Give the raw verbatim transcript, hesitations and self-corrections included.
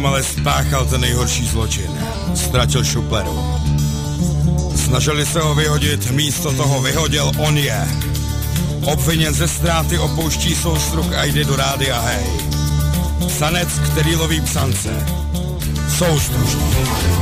ale spáchal ten nejhorší zločin. Ztratil šupleru. Snažili se ho vyhodit, místo toho vyhodil on je. Obviněn ze ztráty opouští soustruk a jde do rádia Hej. Psanec, který loví psance. Soustružný.